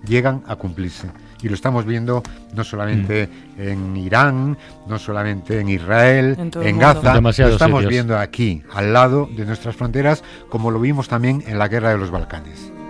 llegan a cumplirse. Y lo estamos viendo no solamente en Irán, no solamente en Israel, en Gaza, lo estamos viendo aquí, al lado de nuestras fronteras, como lo vimos también en la guerra de los Balcanes.